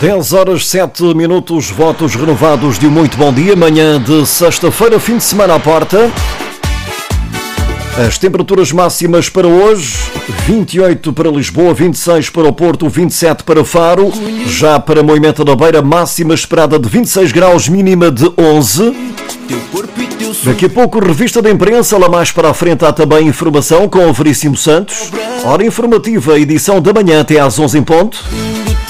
10 horas 7 minutos, votos renovados de um muito bom dia. Manhã de sexta-feira, fim de semana à porta. As temperaturas máximas para hoje: 28 para Lisboa, 26 para o Porto, 27 para Faro. Já para Moimenta da Beira, máxima esperada de 26 graus, mínima de 11. Daqui a pouco, revista da imprensa. Lá mais para a frente há também informação com o Veríssimo Santos. Hora informativa, edição da manhã até às 11 em ponto.